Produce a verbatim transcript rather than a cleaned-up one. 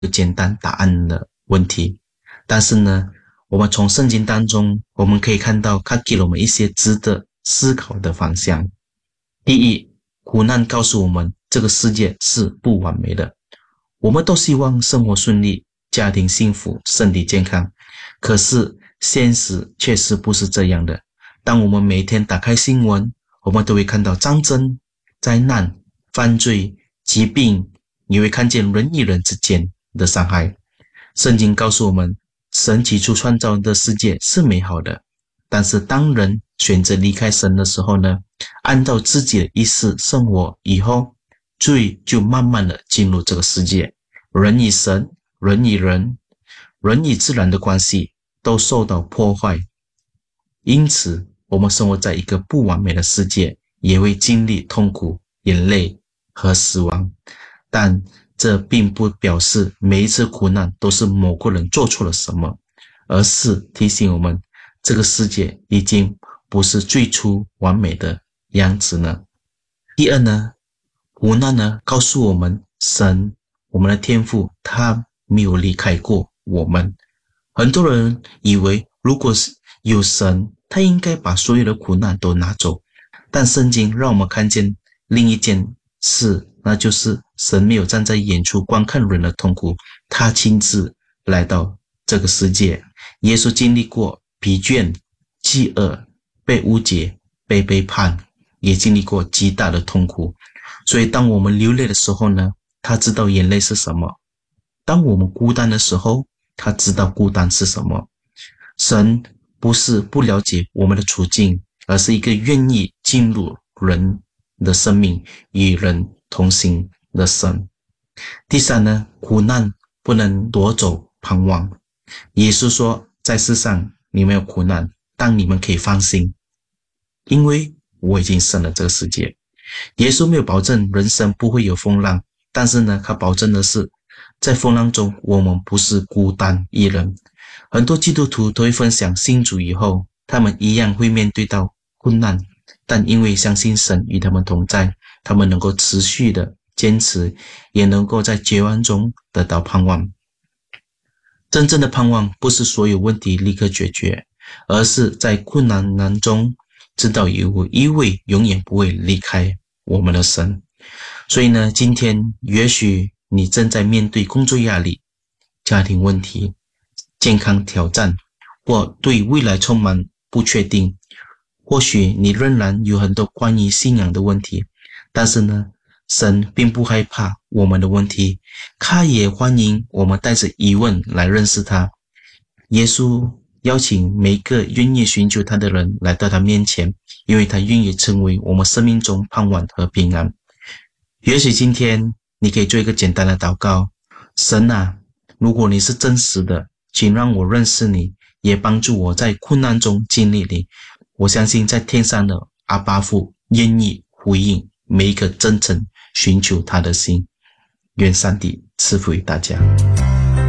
简单答案的问题。但是呢，我们从圣经当中我们可以看到，它给了我们一些值得思考的方向。第一，苦难告诉我们这个世界是不完美的，我们都希望生活顺利，家庭幸福，身体健康，可是现实确实不是这样的。当我们每天打开新闻，我们都会看到战争、灾难、犯罪、疾病，你会看见人与人之间的伤害。圣经告诉我们，神起初创造的世界是美好的，但是当人选择离开神的时候呢，按照自己的意思生活以后，罪就慢慢的进入这个世界，人与神、人与人、人与自然的关系都受到破坏。因此我们生活在一个不完美的世界，也会经历痛苦、眼泪和死亡。但这并不表示每一次苦难都是某个人做错了什么，而是提醒我们这个世界已经不是最初完美的样子呢。第二呢，苦难呢告诉我们，神，我们的天父，他没有离开过我们。很多人以为如果是有神，他应该把所有的苦难都拿走，但圣经让我们看见另一件事，那就是神没有站在远处观看人的痛苦，他亲自来到这个世界。耶稣经历过疲倦、饥饿、被误解、被背叛，也经历过极大的痛苦。所以当我们流泪的时候呢，他知道眼泪是什么；当我们孤单的时候，他知道孤单是什么。神不是不了解我们的处境，而是一个愿意进入人的生命，与人同行的神。第三呢，苦难不能夺走盼望。耶稣说，在世上你们有苦难，但你们可以放心，因为我已经胜了这个世界。耶稣没有保证人生不会有风浪，但是呢，他保证的是，在风浪中我们不是孤单一人。很多基督徒都会分享信主以后，他们一样会面对到困难，但因为相信神与他们同在，他们能够持续的坚持，也能够在绝望中得到盼望。真正的盼望不是所有问题立刻解决，而是在困难难中知道有一位永远不会离开我们的神。所以呢，今天也许你正在面对工作压力、家庭问题、健康挑战，或对未来充满不确定，或许你仍然有很多关于信仰的问题，但是呢，神并不害怕我们的问题，他也欢迎我们带着疑问来认识他。耶稣邀请每个愿意寻求他的人来到他面前，因为他愿意成为我们生命中盼望和平安。也许今天你可以做一个简单的祷告，神啊，如果你是真实的，请让我认识你，也帮助我在困难中经历你。我相信在天上的阿爸父愿意回应每一个真诚寻求他的心。愿上帝赐福于大家。